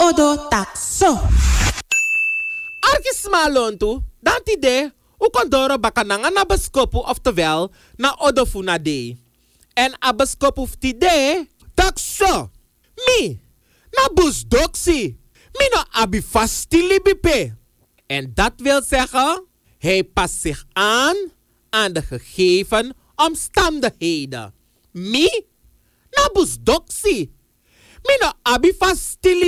Odo takso. Arkismalontu, dat idee, u kondoro bakananga na baskopu oftewel na odofuna day. En a baskopu ftide, takso. Mi, na busdoksi. Mi no abi vasti libipe. En dat wil zeggen, hij past zich aan de gegeven omstandigheden. Mi, na busdoksi. Mi no abi vasti